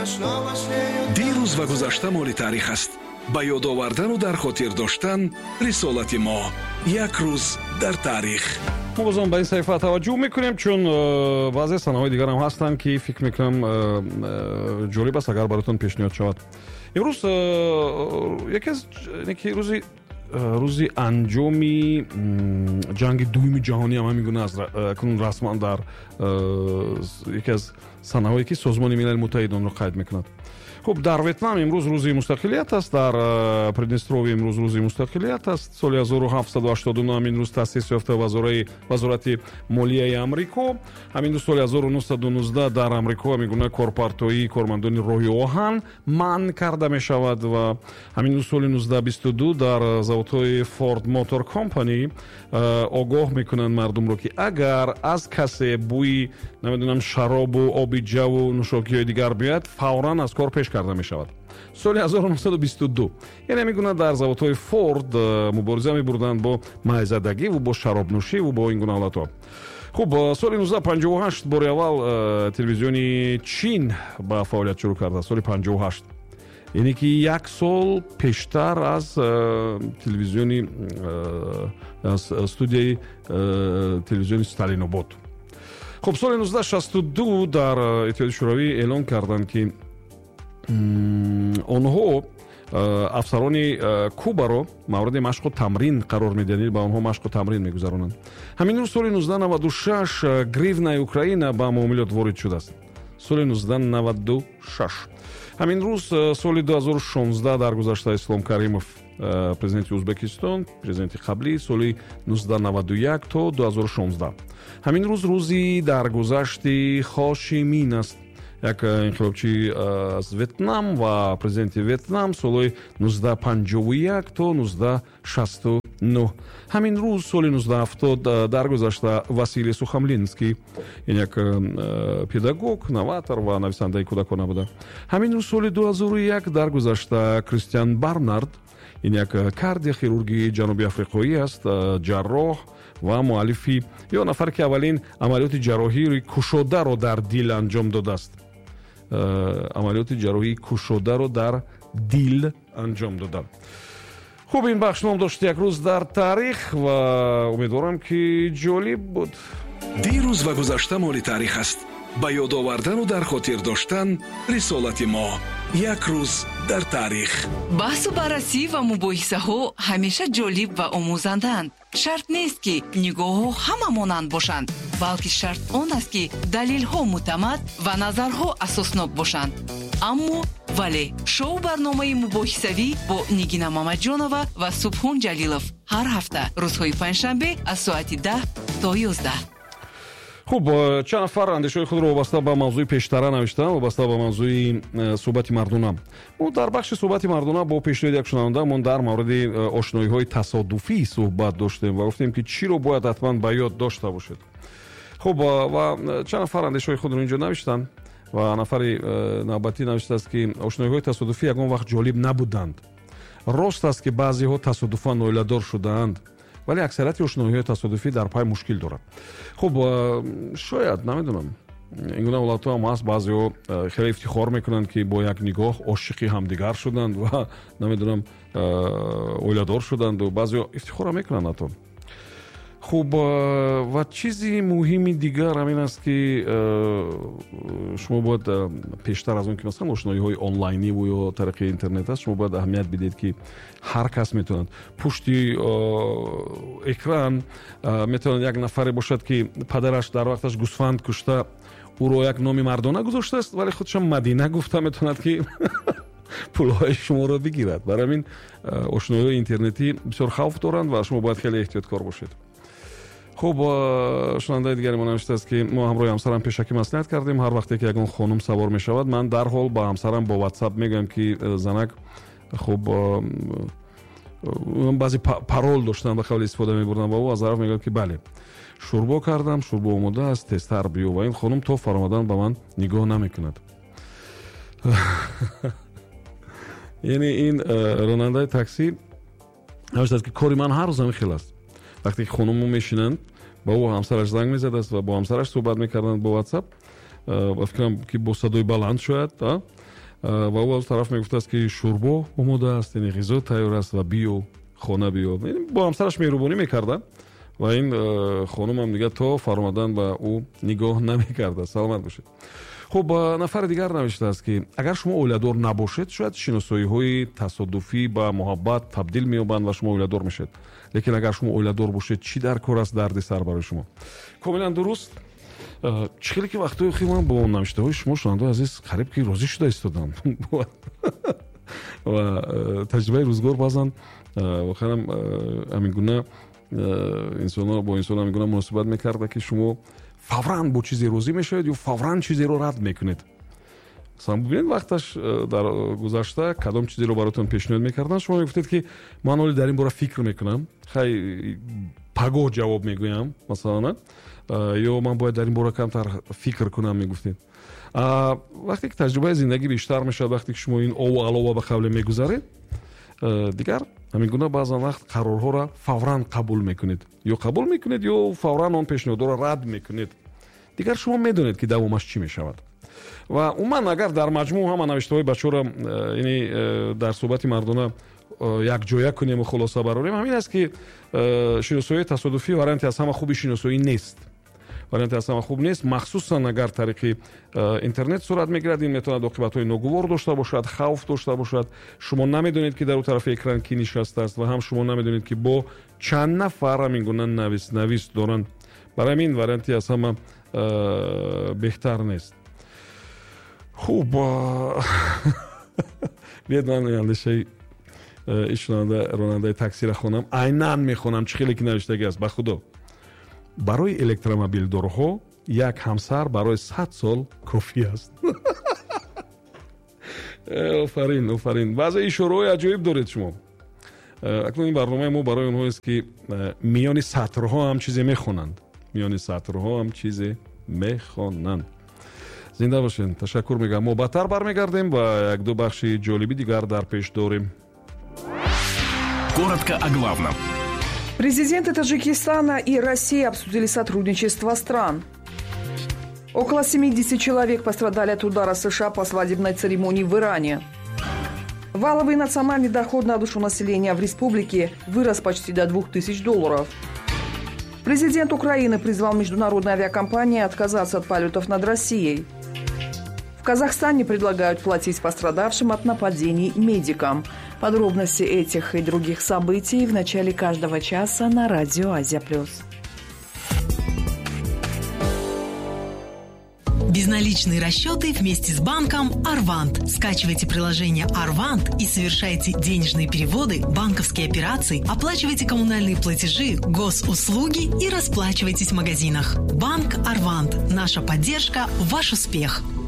дирӯз ва гузашта моли таърих аст. ба ёд овардану дар хотир доштан рисолати мо. як рӯз дар таърих. мо бозам ба ин саҳифа таваҷҷӯҳ мекунем, чун баъзе санаҳои дигар ҳам ҳастанд ки фикр мекунам ҷолиб аст агар баротон пешниҳод шавад. имрӯз яке аз рӯзи анҷоми ҷанги дуюми ҷаҳонӣ ҳам ҳамин гуна акнун расман дар яке аз санаҳое ки созмони милали муттаҳид онро қайд мекунад. خب در ویتنام امروز روز مستقلیت است. در پردنستروی امروز روز مستقلیت است. سال 1789 همین روز تأسیس یافته وزارت مالیه آمریکا. همین روز سال 1919 در آمریکا میگونه کارپارتویی کارمندان راهی آهن منع کرده می شود و همین روز سال 1922 در زاودهای فورد موتور کمپانی آگاه میکنند مردم رو که اگر از کسی بوی نمیدونم شراب و آب جو و نوشاکی دیگر بیاد فوراً از کار پیش کرده می شود. سال 1922 یعنی میگوید در زاودهای فورد مبارزه می‌بردند با مایزدگی و با شراب نوشی و با این گونه حالت‌ها. خب سال 1958 بار اول تلویزیونی چین با فعالیت شروع کرده. سال 58 یعنی که یک سال پیشتر از تلویزیونی از استودیوی تلویزیون استالینوباد. خب سال 1962 در اتحادیه شوروی اعلان کردند که آنها افسران کوبا رو مورد مشق و تمرین قرار میدهند، با آنها مشق و تمرین میگذرانند. همین روز سال 1996 گریونای اوکراین با معاملات وارد شده است. سال 1996 همین روز سال 2016 در گذشته اسلام کریمов президенти Узбекистон, президенти қаблӣ соли 1991 то 2016. ҳамин рӯз рӯзи даргузашти Хошимин аст. як инқилобчи аз Ветнам ва президенти Ветнам солҳои 1951 то 1969. ҳамин рӯз соли 1970 даргузашта Василий Сухомлинский, як педагог, новатор ва нависандаи кӯдакона буда. ҳамин рӯз соли 2001 даргузашта Кристиан Барнард, این یک کاردیوخیروژی جنوبی آفریقایی است، جراح و مؤلفی یا نفر که اولین عملیات جراحی کشوده رو در دیل انجام داده است. عملیات جراحی کشوده رو در دیل انجام داده. خوب این بخش نام داشت یک روز در تاریخ و امیدوارم که جالب بود. دیروز و گذشته مال تاریخ است. با یاد آوردن و در خاطر داشتن رسالت ما. یک روز در تاریخ. بحث و بررسی و مباحثه ها همیشه جالب و آموزندند. شرط نیست که نگاه ها همه مانند باشند، بلکه شرط آن است که دلیل ها معتمد و نظرها اساسناک باشند. اما ولی شو برنامه مباحثوی با نگینا مامدجانова و سبحان جلیلов هر هفته روزهای پنجشنبه از ساعت 10 تا 11. خب چند نفر اندیشه‌های خود را وابسته به موضوع پیشتر نوشتند، وابسته به موضوع صحبت مردانه. ما در بخش صحبت مردانه با پیشنهاد یک شنونده ما در مورد آشنایی‌های تصادفی صحبت داشتیم و گفتیم که چی رو باید حتما به یاد داشته باشید. خب و چند نفر اندیشه‌های خود را اینجا نوشتند و نفر نوبتی نوشته است که آشنایی‌های تصادفی یگان وقت جالب نبودند. راست است که بعضی‌ها تصادفاً نویله‌دار شدند، ولی اکثریت آشنایی‌های تصادفی در پای مشکل دارد. خب شاید نمیدونم این گونه حالت‌ها هم هست، بعضی‌ها خیلی افتخار میکنند که با یک نگاه عاشق همدیگر شدند و نمیدونم اویله‌دار شدند و بعضی‌ها افتخار میکنند حتی. خب و چیزی مهمی دیگر همین است که شما باید پیشتر از اون که مثلا آشنایی‌های آنلاینی و یا طریق اینترنت است، شما باید اهمیت بدید که هر کس میتوند پشتی اکران میتوند یک نفری باشد که پدرش در وقتش گوسفند کشته او رو یک نام مردانه گذاشته است ولی خودش مدینه گفته میتوند که پولهای شما رو بگیرد. برای همین آشنایی‌های اینترنتی بسیار خوف دارند و شما باید خیلی احتیاطکار باشید. خب شنونده دیگری ما نوشته است که ما همراه همسرم پیشکی مصلحت کردیم، هر وقتی که یگان خانم سوار می شود من در حال با همسرم با واتساپ میگم که زنک خب بعضی پارول داشتن به قبل استفاده می‌بردن و او از طرف میگه که بله شوربا کردم، شوربا آماده است، تستر بیو و این خانم تا فرامدن به من نگاه نمیکند. یعنی این راننده تاکسی نوشته است که کاری من هر روز همین است. وقتی که خانم میشینند با او همسرش زنگ میزد است و با همسرش صحبت میکردند با واتساپ و فکرم که با صدای بلند شاید ва ӯ аз тараф мегуфтааст ки шӯрбо омода аст, яъне ғизо тайёр аст ва биё хона биё. Бо ҳамсараш меҳрубонӣ мекарда ва ин хонумам дигар то фаромадан ба ӯ нигоҳ намекарда. Саломат бошед. хуб, нафари дигар навиштааст ки агар шумо оиладор набошед, шояд шиносоиҳои тасодуфӣ ба муҳаббат табдил меёбанд ва шумо оиладор мешед. лекин агар шумо оиладор бошед, чӣ дар кор аст дарди сар барои шумо? Комилан дуруст. чӣ хеле ки вақтҳои охир ман бо навиштаҳои шумо шунавандаи азиз қариб ки розӣ шуда истодам ва таҷрибаи рӯзгор баъзан вохирам ҳамин гуна инсонҳо бо инсон ҳамин гуна муносибат мекарда ки шумо фавран бо чизе розӣ мешавед ё фавран чизеро рад мекунед. Масалан бубинед вақташ дар гузашта кадом чизеро баротон пешниҳод мекарданд, шумо мегуфтед ки ман оли дар ин бора фикр мекунам, хай пагоҳ ҷавоб мегӯям масалан, ё ман бояд дар ин бора камтар фикр кунам мегуфтед. вақте ки таҷрибаи зиндагӣ бештар мешавад, вақте ки шумо ин ову алова ба қавле мегузаред, дигар ҳамин гуна баъзан вақт қарорҳоро фавран қабул мекунед, ё қабул мекунед ё фавран он пешниҳодро рад мекунед. дигар шумо медонед ки давомаш чӣ мешавад. ва умуман агар дар маҷмӯъ ҳама навиштаҳои бачаро яъне дар суҳбати мардона якҷоя кунему хулоса барорем, ҳамин аст ки шиносоии тасодуфӣ варианти аз ҳама хуби шиносоӣ нест. варианти аз ҳама хуб нест, махсусан агар тариқи интернет сурат мегирад. ин метавонад оқибатҳои ногувор дошта бошад, хавф дошта бошад. шумо намедонед ки дар он тарафи экран кӣ нишастааст ва ҳам шумо намедонед ки бо чанд нафар ҳамин гуна навис доранд. барои ҳамин варианти аз ҳама беҳтар нест. хуб, биед ман андешаи ронандаи таксиро хонам, айнан мехонам чӣ хеле ки навиштагӣ аст. ба худо, барои электромобилдорҳо як ҳамсар барои 100 сол кофӣ аст. офарин. баъзе ишораҳои аҷоиб доред шумо. акнун ин барномаи мо барои онҳоест ки миёни сатрҳо ҳам чизе мехонанд. зинда бошед. ташаккур мегӯям. мо баъдтар бармегардем ва як-ду бахши ҷолиби дигар дар пеш дорем. Коротко о главном. Президенты Таджикистана и России обсудили сотрудничество стран. Около 70 человек пострадали от удара США по свадебной церемонии в Иране. Валовый национальный доход на душу населения в республике вырос почти до $2000. Президент Украины призвал международные авиакомпании отказаться от полетов над Россией. В Казахстане предлагают платить пострадавшим от нападений медикам. Подробности этих и других событий в начале каждого часа на радио Азия+. Безналичные расчеты вместе с банком Арвант. Скачивайте приложение Арвант и совершайте денежные переводы, банковские операции, оплачивайте коммунальные платежи, госуслуги и расплачивайтесь в магазинах. Банк Арвант. Наша поддержка – ваш успех.